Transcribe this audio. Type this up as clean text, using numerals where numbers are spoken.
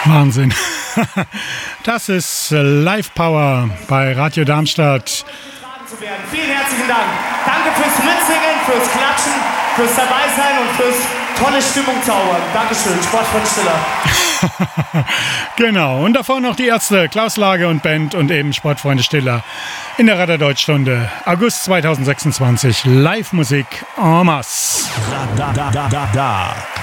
Wahnsinn. Das ist Live Power bei Radio Darmstadt. Vielen herzlichen Dank. Danke fürs Mitsingen, fürs Klatschen, fürs Dabeisein und fürs tolle Stimmung zaubern. Dankeschön, Sportfreund Stiller. Genau, und davor noch die Ärzte, Klaus Lage und Band und eben Sportfreunde Stiller in der Radar-Deutsch-Stunde. August 2026, Live-Musik en masse.